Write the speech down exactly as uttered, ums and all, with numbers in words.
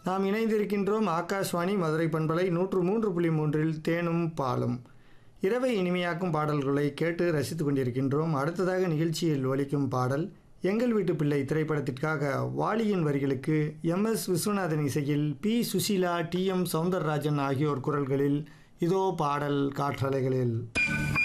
நாம் இணைந்திருக்கின்றோம் ஆகாஷ்வாணி மதுரை பண்பலை நூற்று மூன்று புள்ளி மூன்றில் தேனும் பாலும். இரவை இனிமையாக்கும் பாடல்களை கேட்டு ரசித்து கொண்டிருக்கின்றோம். அடுத்ததாக நிகழ்ச்சியில் ஒலிக்கும் பாடல் எங்கள் வீட்டு பிள்ளை திரைப்படத்திற்காக வாலியின் வரிகளுக்கு எம் எஸ் விஸ்வநாதன் இசையில் B Susheela, D M Soundararajan ஆகியோர் குரல்களில் இதோ பாடல் காற்றலைகளில்.